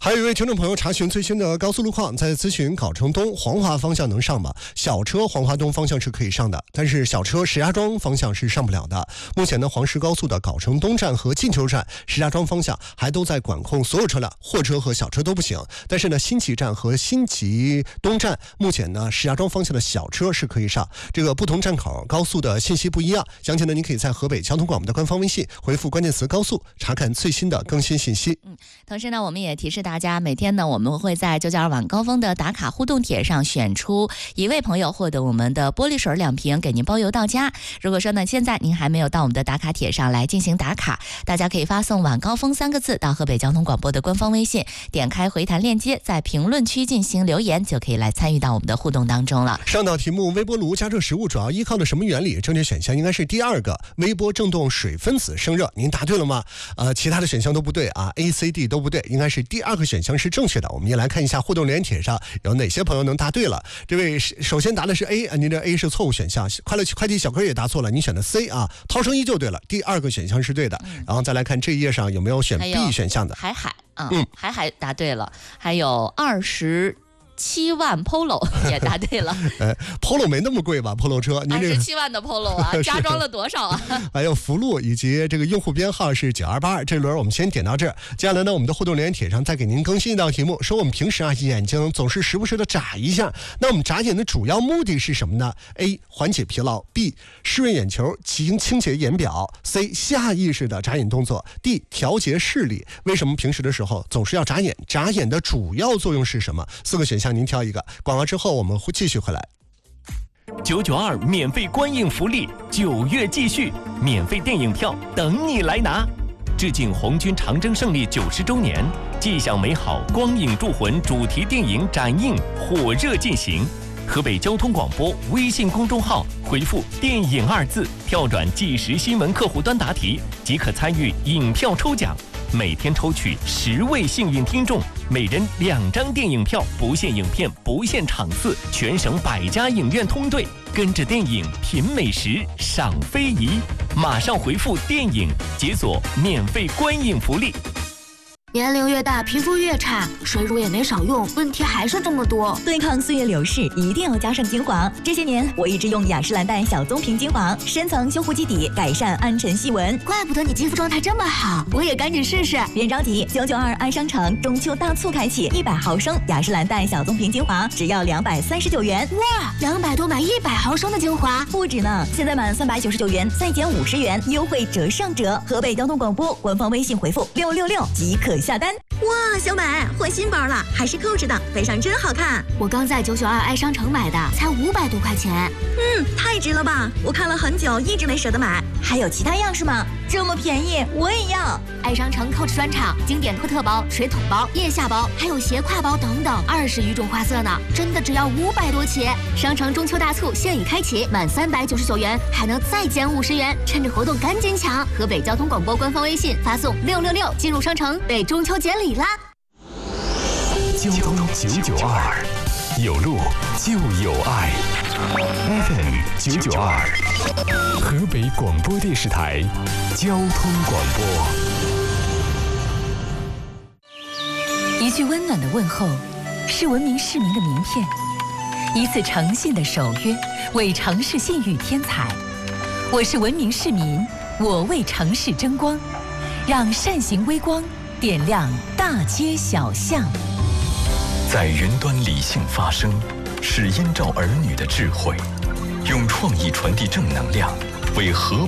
还有一位听众朋友查询最新的高速路况，在咨询藁城东黄华方向能上吗？小车黄华东方向是可以上的，但是小车石家庄方向是上不了的。目前呢，黄石高速的藁城东站和进球站石家庄方向还都在管控所有车辆，货车和小车都不行。但是呢，新集站和新集东站目前呢，石家庄方向的小车是可以上。这个不同站口高速的信息不一样，详情呢，您可以在河北交通广播的官方微信回复关键词高速，查看最新的更新信息。 同时呢，我们也提示大家，每天呢，我们会在992晚高峰的打卡互动帖上选出一位朋友，获得我们的玻璃水2瓶，给您包邮到家。如果说呢，现在您还没有到我们的打卡帖上来进行打卡，大家可以发送晚高峰3个字到河北交通广播的官方微信，点开回弹链接，在评论区进行留言，就可以来参与到我们的互动当中了。 上道题目：微波炉加热食物主要依靠的什么原理？正确选项应该是第2个，微波振动水分子生热。您答对了吗？其他的选项都不对啊 ，A、C、D 都不对，应该是第2个选项是正确的。我们也来看一下互动留言帖上有哪些朋友能答对了。这位首先答的是 A， 您的 A 是错误选项。快递小哥也答错了，你选的 C 啊，涛声依旧对了，第2个选项是对的。然后再来看这一页上有没有选 B 选项的。 海海答对了，还有27万 Polo 也答对了。 Polo 没那么贵吧 ？Polo 车，您这个 27万的 Polo 啊，加装了多少啊？ 还有福禄以及这个用户编号是9282。这轮我们先点到这儿。接下来呢，我们的互动留言帖上再给您更新一道题目，说我们平时啊眼睛总是时不时的眨一下，那我们眨眼的主要目的是什么呢 ？A. 缓解疲劳 ，B. 湿润眼球，清洁眼表 ，C. 下意识的眨眼动作 ，D. 调节视力。为什么平时的时候总是要眨眼？眨眼的主要作用是什么？4个选项您挑一个。广告之后我们会继续回来。 992免费观影福利，9月继续，免费电影票等你来拿。致敬红军长征胜利90周年，既享美好光影铸魂主题电影展映火热进行。河北交通广播微信公众号回复“电影”2字，跳转即时新闻客户端答题，即可参与影票抽奖。每天抽取10位幸运听众，每人2张电影票，不限影片，不限场次，全省100家影院通兑，跟着电影品美食，赏非遗。马上回复“电影”，解锁免费观影福利。 年龄越大，皮肤越差，水乳也没少用，问题还是这么多。 对抗岁月流逝，一定要加上精华。这些年，我一直用雅诗兰黛小棕瓶精华，深层修护基底，改善暗沉细纹。 怪不得你肌肤状态这么好，我也赶紧试试。 别着急，992安商城中秋大促开启，100毫升雅诗兰黛小棕瓶精华只要239元。 哇，200多买100毫升的精华， 不止呢！现在满399元，再减50元，优惠折上折。河北交通广播官方微信回复666即可下单。 哇，小美换新包了，还是扣着的，背上真好看。 我刚在992爱商城买的，才500多块钱。 太值了吧！我看了很久，一直没舍得买。 还有其他样式吗？这么便宜，我也要！ 爱商城 Coach 专场经典托特包、水桶包、腋下包，还有斜挎包等等，20余种花色呢，真的只要500多起。商城中秋大促现已开启，满399元还能再减50元，趁着活动赶紧抢！河北交通广播官方微信发送666进入商城，被中秋节礼啦！ 交通992，有路就有爱。FM 992，河北广播电视台交通广播。 一句温暖的问候，是文明市民的名片；一次诚信的守约，为城市信誉添彩。我是文明市民，我为城市争光，让善行微光点亮大街小巷。 在云端理性发声，是映照儿女的智慧，用创意传递正能量，为河